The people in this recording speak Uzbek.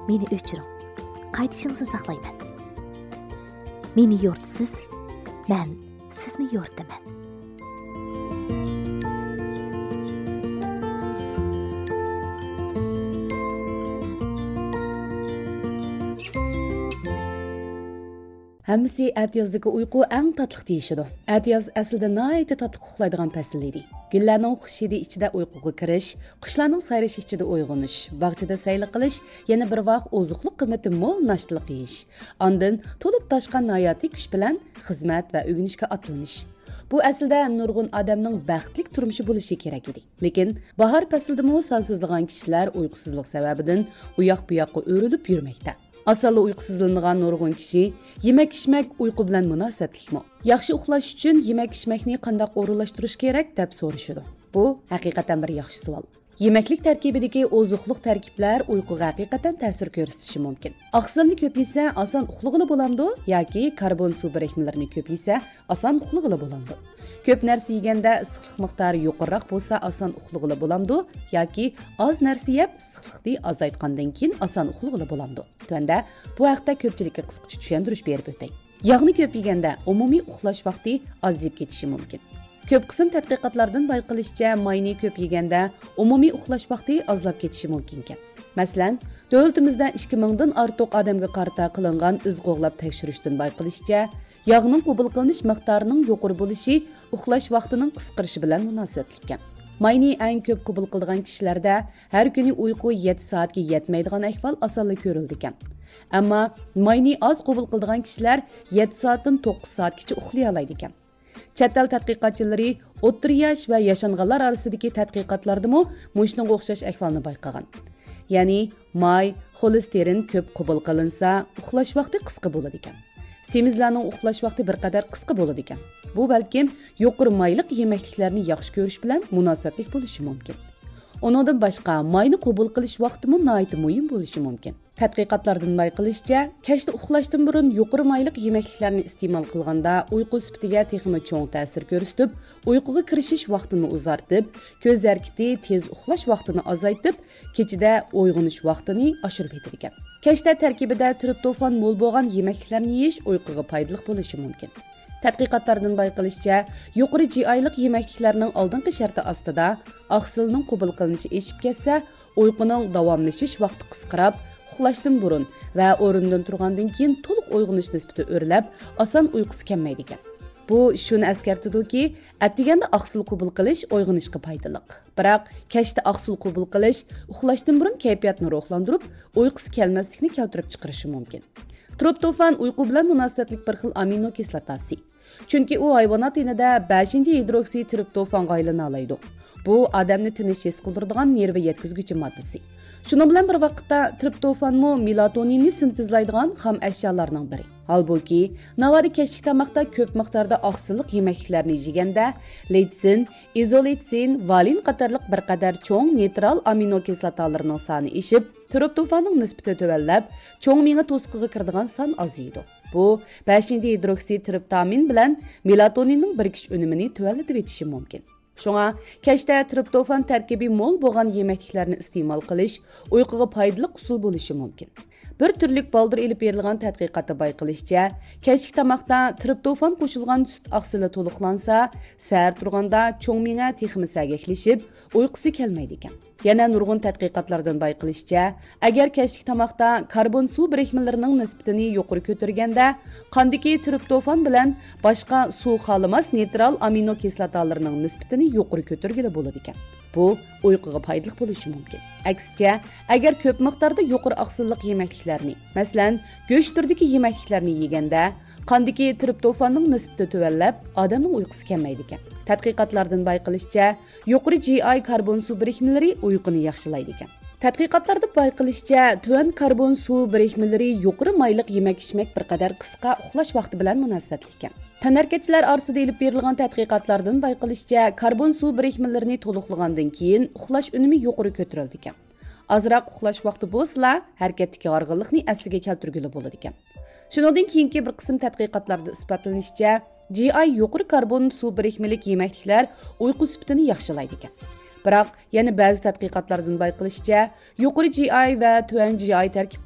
meni o'chiring. Qaytishingizni saqlayman. Meni yo'rtisiz, men sizni yo'rtaman. Hammasi әтияздagi uyqu eng tatliq deyishidi. Әтияz aslida nihoyatda tatliq uxlaydigan fasl edi. Gullarning xushidi ichida uyquga kirish, qushlarning sayrash ichida uyg'onish, bog'chada sayl qilish, yana bir vaqt oziqlik qimmati mo'l nashtilik yeyish. Ondan to'lib toshgan hayotiy kuch bilan xizmat va o'rganishga atlanish. Bu aslida nurg'un odamning baxtli turmushi bo'lishi kerak edi. Lekin bahor faslida sansizlagan kishilar uyqusizlik sababidan u yoq bu yoqqa o'rilib yurmoqda. Asalli uyqusizlangan nurg'un kishi yemak-ichmak uyqu bilan munosabatlikmi? Yaxshi uxlash uchun yemak-ichmakni qanday o'rinlashtirish kerak deb so'rashadi. Bu haqiqatan bir yaxshi savol. Yemeklik tarkibidagi oziqliq tarkiblar uyquga haqiqatan ta'sir ko'rsatishi mumkin. Oqsilni ko'p yesa oson uxlag'ili bo'lamdi yoki karbon suv birikmalarini ko'p yesa oson uxlag'ili bo'lamdi. Ko'p narsa yeganda issiqlik miqdori yuqoriroq bo'lsa oson uxlag'ili bo'lamdi yoki oz narsa yeb issiqlikni azaytgandan keyin oson uxlag'ili bo'lamdi. Tuanda bu haqda ko'pchilikka qisqacha tushuntirish berib o'tay. Yog'ni ko'p yeganda umumiy uxlash vaqti ozib ketishi mumkin. Ko'p qism tadqiqotlardan bayqilishicha, mayni ko'p yeganda umumiy uxlash vaqti ozlab ketishi mumkin ekan. Masalan, davlatimizda 2000 dan ortiq odamga qarata qilingan izg'oqlab tekshirishdan bayqilishicha, yog'ning qabul qilinish miqdorining yuqori bo'lishi uxlash vaqtining qisqarishi bilan munosabatli ekan. Mayni eng ko'p qabul qilgan kishilarda har kuni uyqu 7 soatga yetmaydigan ahvol osonla ko'rildi ekan. Ammo mayni oz qabul qilgan kishilar 7 soatdan 9 soatgacha uxlay oladi ekan. Chet el tadqiqotchilari o'rta yosh va yashanganlar orasidagi tadqiqotlardami mushunga o'xshash ahvolni bayqagan. Ya'ni may, xolesterin ko'p qabul qilinsa, uxlash vaqti qisqa bo'ladi ekan. Semizlarning uxlash vaqti bir qadar qisqa bo'ladi ekan. Bu balkim yuqori mayliq yemekliklarni yaxshi ko'rish bilan munosabatli bo'lishi mumkin. Ondan boshqa mayni qabul qilish vaqtimi nihoyat muhim bo'lishi mumkin. Tadqiqotlardan bayqilishicha, kechda uxlashdan burun yuqori mayliq yemekliklarni iste'mol qilganda uyqu sifatiga texmi cho'ng ta'sir ko'rsatib, uyquga kirishish vaqtini uzartib, ko'z harakati tez uxlash vaqtini azaytib, kechida uyg'onish vaqtini oshirib etar ekan. Kechda tarkibida triptofan mo'l bo'lgan yemekliklarni yeyish uyquga foydali bo'lishi mumkin. Tadqiqotlardan bayqilishicha, yuqori GI'lik yemekliklarning oldingi sharti ostida oqsilning qabul qilinishi eshib ketsa, uyquning davomlashish vaqti qisqarib, uxlashdan burun va o'rindan turgandan keyin to'liq uyg'onish nisbati o'rlab, oson uyqusi kelmaydi ekan. Bu shuni eskartadiki, atdiganda oqsil qabul qilish uyg'onishga foydali. Biroq kechda oqsil qabul qilish uxlashdan burun kayfiyatni ruhlantirib, uyqusi kelmaslikni keltirib chiqarishi mumkin. Triptofan uyqu bilan munosabatli bir xil amino kislotasi. Chunki u hayvonot inida 5-hidroksi triptofanga aylana oladi. Bu odamni tinch his qildiradigan nerva yetkazuvchi moddasi. Shuning bilan bir vaqtda triptofanmi melatoninni sintezlaydigan xam ashyolarning biri. Halbuki, navodi kechki tomoqda ko'p miqdorda oqsillik yemekliklarni yeganda leytsin, izoleytsin, valin qatorliq bir qadar cho'ng neytral amino kislotalarning soni eshib, triptofanning nisbati tuvallab, cho'ng miya to'siqiga kiradigan son ozaydi. Bu 5-hidroksi triptamin bilan melatoninning birikish unumini tuvallatib etishi mumkin. Şoňa kechda triptofan tarkibi mo'l bo'lgan yemekliklarni iste'mol qilish uyquga foydali usul bo'lishi mumkin. Bir turlik baldır elib berilgan tadqiqotda bayqilishicha, kechki tomoqda triptofan qo'shilgan sut oqsili to'liqlansa, sahar turganda cho'ng miya texmi sagaklashib, uyqusi kelmaydi ekan. Yana nurg'un tadqiqotlardan bayqilishicha, agar kechki tomoqda karbon suv birikmalarining nisbatini yuqori ko'targanda, qondagi triptofan bilan boshqa suv xolimas neytral amino kislotalarning nisbatini yuqori ko'targili bo'ladi ekan. Bu uyquga foydali bo'lishi mumkin. Aksicha, agar ko'p miqdorda yuqori oqsillik yemekliklarni, masalan, go'sht turidagi yemekliklarni yeganda, qondagi triptofanning nisbati tuvallab, odamning uyqusi kelmaydi ekan. Tadqiqotlardan bayqilishicha, yuqori GI karbon suv birikmalari uyquni yaxshilaydi ekan. Tadqiqotlarda bayqilishicha, tuvan karbon suv birikmalari yuqori mayliq yemak-ichmak bir qadar qisqa uxlash vaqti bilan munosabatli ekan. Tanarkachilar orasida elib berilgan tadqiqotlardan bayqilishicha, karbon suv birikmalarini to'liqlagandan keyin uxlash unumi yuqori ko'tarildi ekan. Azroq uxlash vaqti bo'lsa, harakatdagi org'anlikni asliga keltirgili bo'ladi ekan. Shuningdek, keyingi bir qism tadqiqotlarda isbotlanishicha, GI yuqori karbon suv birikmalik yemekliklar uyqu sifatini yaxshilaydi ekan. Biroq, yana ba'zi tadqiqotlardan bayqilishicha, yuqori GI va tuvan GI tarkib